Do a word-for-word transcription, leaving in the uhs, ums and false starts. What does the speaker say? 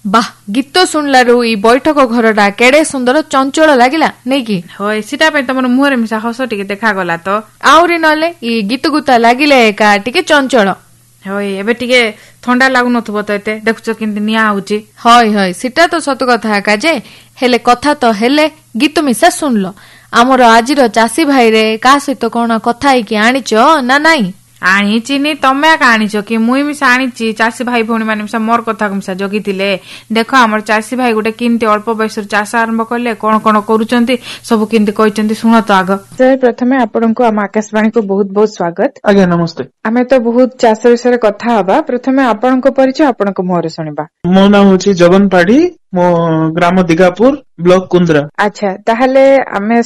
ବାহ ଗୀତ ଶୁଣିଲାରୁ ଇ ବୈଠକ ଘରଟା କେଡେ ସୁନ୍ଦର ଚଞ୍ଚଳ ଲାଗିଲା ନେଇକି ହଏ ସେଟା ପାଇଁ ତମର ମୁହଁରେ ମିଶା ହସ ଟିକେ ଦେଖାଗଲା ତ ଆହୁରି ନହେଲେ ଇ ଗୀତ ଗୁତା ଲାଗିଲେ ଏକା ଟିକେ ଚଞ୍ଚଳ ହଏ ଏବେ ଟିକେ ଥଣ୍ଡା ଲାଗୁନଥିବ ତ ଏତେ ଦେଖୁଛ କେମିତି ନିଆଁ ହଉଛି ହଇ ହଇ ସେଟା ତ ସତ କଥା ଏକା ଯେ ହେଲେ କଥା ତ ହେଲେ ଗୀତ ମିଶା ଶୁଣିଲ ଆମର ଆଜିର ଚାଷୀ ଭାଇରେ କାହା ସହିତ କଣ କଥା ହେଇକି ଆଣିଛ ନା ନାଇଁ ଆଣିଛି ନି ତମେ ଏକା ଆଣିଛ କି ମୁଇଁ ମିଶା ଆଣିଛି ଚାଷୀ ଭାଇ ଭଉଣୀ ମାନେ ମିଶା ମୋର କଥାକୁ ମିଶା ଜଗିଥିଲେ ଦେଖ ଆମର ଚାଷୀ ଭାଇ ଗୋଟେ କେମିତି ଅଳ୍ପ ବୟସରୁ ଚାଷ ଆରମ୍ଭ କଲେ କଣ କଣ କରୁଛନ୍ତି ସବୁ କେମିତି କହିଛନ୍ତି ଶୁଣ ତ ଆଗ ସାର୍ ପ୍ରଥମେ ଆପଣଙ୍କୁ ଆମ ଆକାଶବାଣୀକୁ ବହୁତ ବହୁତ ସ୍ୱାଗତ ଆଜ୍ଞା ନମସ୍ତେ ଆମେ ତ ବହୁତ ଚାଷ ବିଷୟରେ କଥା ହବା ପ୍ରଥମେ ଆପଣଙ୍କ ପରିଚୟ ଆପଣଙ୍କ ମୁହଁରେ ଶୁଣିବା ମୋ ନାମ ହଉଛି ଜଗନ ପାଢୀ ମୋ ଗ୍ରାମ ଦିଗାପୁର ବ୍ଲକ କୁନ୍ଦ୍ରା ଆଚ୍ଛା ତାହେଲେ ଆମେ